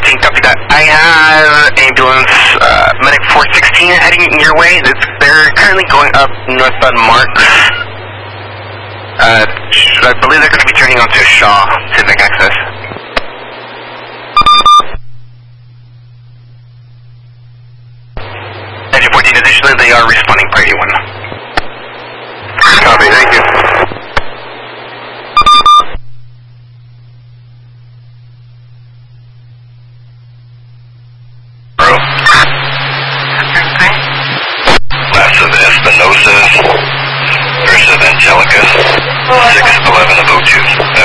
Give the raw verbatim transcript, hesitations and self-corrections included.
fourteen, copy that. I have ambulance, uh, medic four sixteen heading your way. It's, they're currently going up northbound Marks. Uh, I believe they're going to be turning onto Shaw to make access. Engine fourteen, additionally, they are responding priority one. Copy, thank you. Last of Espinosa, first of Angelica, six eleven of O two.